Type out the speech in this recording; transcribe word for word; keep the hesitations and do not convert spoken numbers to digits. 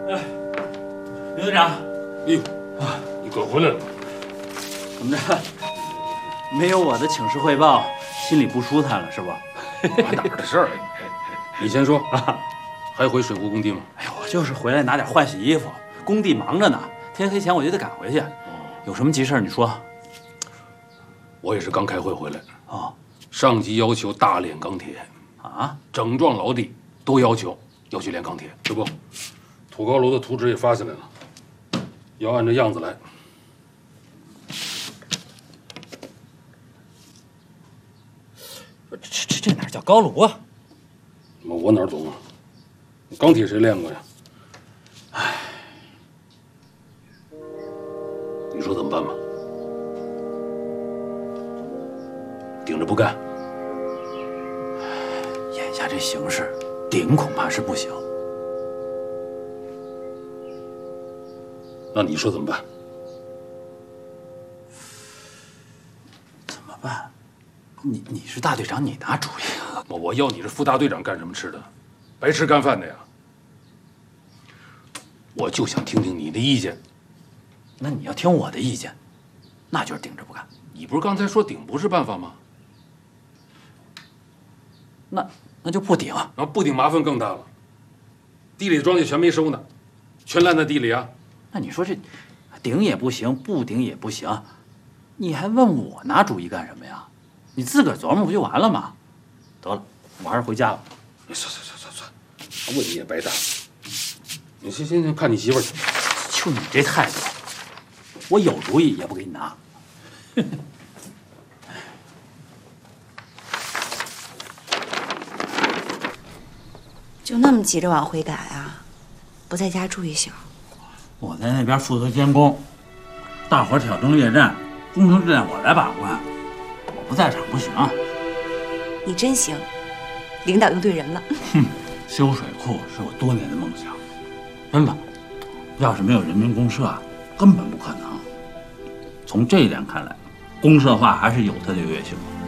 哎，刘队长， 哎呦，啊，你哥回来了。 怎么着？没有我的请示汇报，心里不舒坦了是吧？ 哪儿的事儿？你先说啊，还回水库工地吗？ 哎呦，我就是回来拿点换洗衣服，工地忙着呢，天黑前我就得赶回去。有什么急事你说。 我也是刚开会回来。 哦， 上级要求大炼钢铁啊， 整幢劳地都要求要去炼钢铁。这不，土高楼的图纸也发下来了，要按照样子来。 这这这哪叫高炉啊？ 我我哪懂啊？钢铁谁炼过呀？ 唉， 你说怎么办吧？顶着不干？ 眼下这形势，顶恐怕是不行。 那你说怎么办？ 怎么办？你你是大队长，你拿主意啊！ 我我要你这副大队长干什么吃的？白吃干饭的呀！我就想听听你的意见。 那你要听我的意见，那就是顶着不干。 你不是刚才说顶不是办法吗？ 那那就不顶。 然后不顶麻烦更大了，地里的庄稼全没收呢，全烂在地里啊。 那你说这顶也不行，不顶也不行，你还问我拿主意干什么呀？你自个儿琢磨不就完了吗？得了，我还是回家了。 算算算算算，问你也白搭。你行行行，看你媳妇去。 就你这态度，我有主意也不给你拿。 就那么急着往回赶啊？不在家住一宿？ 我在那边负责监工，大伙儿挑灯夜战，工程质量我来把关，我不在场不行。 你真行，领导用对人了。 哼，修水库是我多年的梦想，真的，要是没有人民公社，根本不可能。从这一点看来，公社化还是有它的优越性的。